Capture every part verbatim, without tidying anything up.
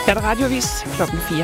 er der radioavis klokken fire.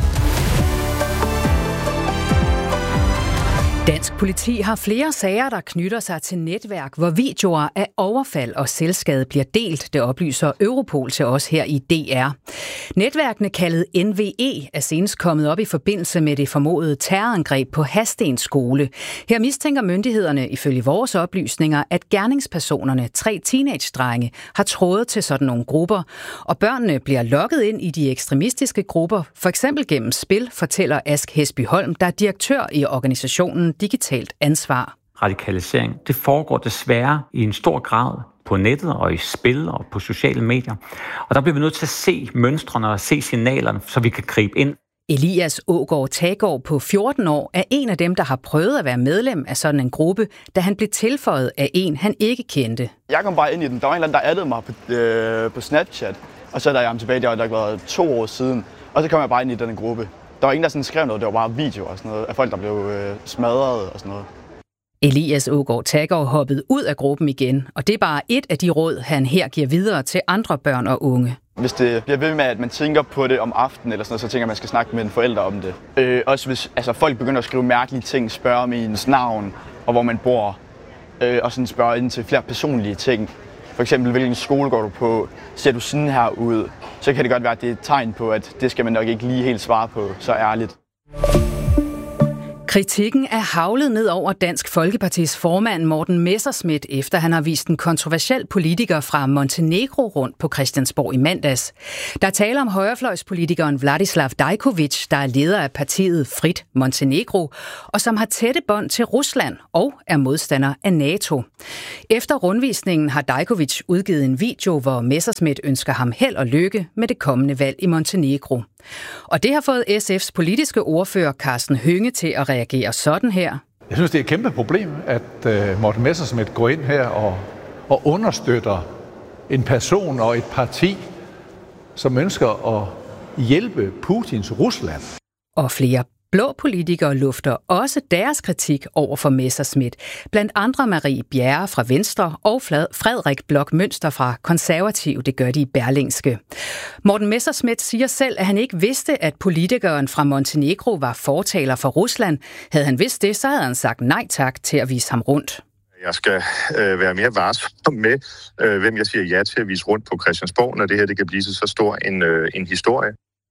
Dansk politi har flere sager, der knytter sig til netværk, hvor videoer af overfald og selvskade bliver delt. Det oplyser Europol til os her i D R. Netværkene kaldet N V E er senest kommet op i forbindelse med det formodede terrorangreb på Hadsten skole. Her mistænker myndighederne ifølge vores oplysninger, at gerningspersonerne, tre teenage-drenge, har trådet til sådan nogle grupper, og børnene bliver lokket ind i de ekstremistiske grupper, for eksempel gennem spil, fortæller Ask Hesby Holm, der er direktør i organisationen Digitalt Ansvar. Radikalisering, det foregår desværre i en stor grad på nettet og i spil og på sociale medier. Og der bliver vi nødt til at se mønstrene og se signalerne, så vi kan gribe ind. Elias Aagaard Taggaard på fjorten år er en af dem, der har prøvet at være medlem af sådan en gruppe, da han blev tilføjet af en, han ikke kendte. Jeg kom bare ind i den. Der var en eller anden, der addede mig på, øh, på Snapchat, og så er der jeg ham tilbage, det har nok været to år siden, og så kom jeg bare ind i den gruppe. Der var ingen, der sådan skrev noget, det var bare videoer og sådan noget, af folk, der blev øh, smadret og sådan noget. Elias Aagaard Taggaard hoppede ud af gruppen igen, og det er bare et af de råd, han her giver videre til andre børn og unge. Hvis det bliver ved med, at man tænker på det om aftenen, eller sådan noget, så tænker jeg, at man skal snakke med en forælder om det. Øh, også hvis altså, folk begynder at skrive mærkelige ting, spørge om ens navn og hvor man bor, øh, og sådan spørge ind til flere personlige ting. For eksempel, hvilken skole går du på? Ser du sådan her ud? Så kan det godt være, at det er et tegn på, at det skal man nok ikke lige helt svare på så ærligt. Kritikken er haglet ned over Dansk Folkepartis formand Morten Messerschmidt, efter han har vist en kontroversiel politiker fra Montenegro rundt på Christiansborg i mandags. Der taler om højrefløjspolitikeren Vladislav Dajkovic, der er leder af partiet Frit Montenegro, og som har tætte bånd til Rusland og er modstander af NATO. Efter rundvisningen har Dajkovic udgivet en video, hvor Messerschmidt ønsker ham held og lykke med det kommende valg i Montenegro. Og det har fået S F's politiske ordfører Karsten Hønge til at reagere sådan her. Jeg synes, det er et kæmpe problem, at uh, Morten Messerschmidt går ind her og, og understøtter en person og et parti, som ønsker at hjælpe Putins Rusland. Og flere blå politikere lufter også deres kritik over for Messerschmidt. Blandt andre Marie Bjerre fra Venstre og Frederik Bloch Münster fra Konservative, det gør de i Berlingske. Morten Messerschmidt siger selv, at han ikke vidste, at politikeren fra Montenegro var fortaler for Rusland. Havde han vidst det, så havde han sagt nej tak til at vise ham rundt. Jeg skal øh, være mere varsom med, øh, hvem jeg siger ja til at vise rundt på Christiansborg, når det her det kan blive så stor en, øh, en historie.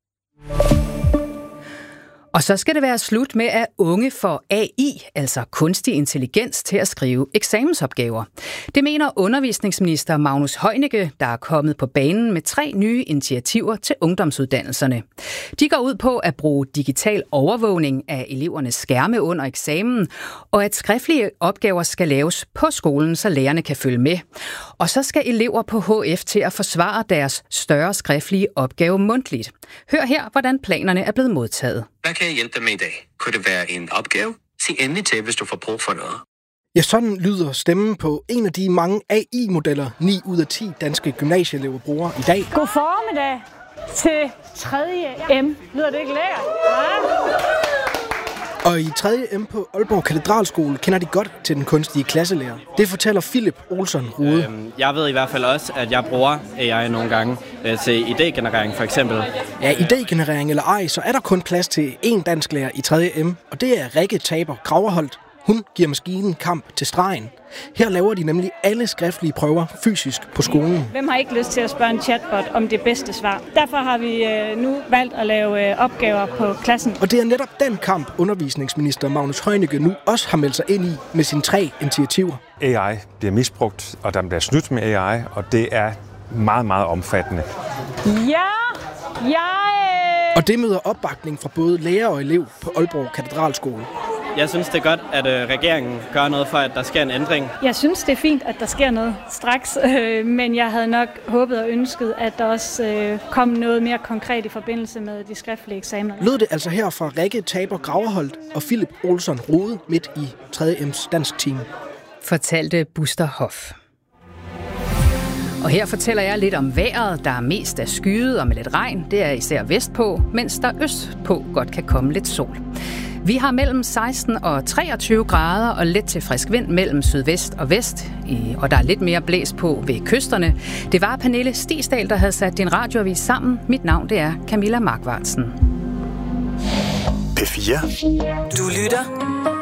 Og så skal det være slut med, at unge får A I, altså kunstig intelligens, til at skrive eksamensopgaver. Det mener undervisningsminister Magnus Heunicke, der er kommet på banen med tre nye initiativer til ungdomsuddannelserne. De går ud på at bruge digital overvågning af elevernes skærme under eksamen, og at skriftlige opgaver skal laves på skolen, så lærerne kan følge med. Og så skal elever på H F til at forsvare deres større skriftlige opgave mundtligt. Hør her, hvordan planerne er blevet modtaget. Hvad kan jeg hjælpe dig med i dag? Kunne det være en opgave? Sig endelig til, hvis du får brug for noget. Ja, sådan lyder stemmen på en af de mange A I-modeller, ni ud af ti danske gymnasieelever bruger i dag. God formiddag til tredje M. Lyder det ikke lækkert? Ja? Og i tredje M på Aalborg Katedralskole kender de godt til den kunstige klasselærer. Det fortæller Philip Olsen Rode. Øhm, jeg ved i hvert fald også, at jeg bruger A I nogle gange øh, til idégenerering for eksempel. Ja, idégenerering eller ej, så er der kun plads til én dansklærer i tredje M, og det er Rikke Taber Graverholt. Hun giver maskinen kamp til stregen. Her laver de nemlig alle skriftlige prøver fysisk på skolen. Hvem har ikke lyst til at spørge en chatbot om det bedste svar? Derfor har vi øh, nu valgt at lave øh, opgaver på klassen. Og det er netop den kamp, undervisningsminister Magnus Heunicke nu også har meldt sig ind i med sine tre initiativer. A I bliver misbrugt, og der bliver snydt med A I, og det er meget, meget omfattende. Ja, jeg... Og det møder opbakning fra både lærer og elev på Aalborg Katedralskole. Jeg synes, det er godt, at øh, regeringen gør noget for, at der sker en ændring. Jeg synes, det er fint, at der sker noget straks, øh, men jeg havde nok håbet og ønsket, at der også øh, kom noget mere konkret i forbindelse med de skriftlige eksamener. Lød det altså her fra Rikke Taber Graverholt og Philip Olsen Rode midt i tredje M's dansk team. Fortalte Buster Hoff. Og her fortæller jeg lidt om vejret, der er mest af skyet og med lidt regn. Det er især vestpå, mens der østpå godt kan komme lidt sol. Vi har mellem seksten og treogtyve grader og let til frisk vind mellem sydvest og vest, og der er lidt mere blæs på ved kysterne. Det var Pernille Stigsdal, der havde sat din radioavis sammen. Mit navn det er Camilla Markvartsen. P fire. Du lytter